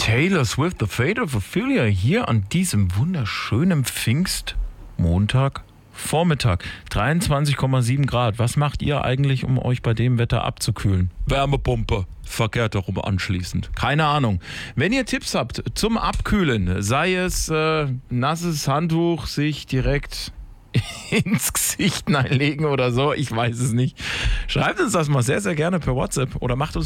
Taylor Swift, The Fate of Ophelia, hier an diesem wunderschönen Pfingstmontagvormittag. 23,7 Grad. Was macht ihr eigentlich, um euch bei dem Wetter abzukühlen? Wärmepumpe. Verkehrt darum anschließend. Keine Ahnung. Wenn ihr Tipps habt zum Abkühlen, sei es nasses Handtuch, sich direkt ins Gesicht einlegen oder so, ich weiß es nicht. Schreibt uns das mal sehr, sehr gerne per WhatsApp oder macht uns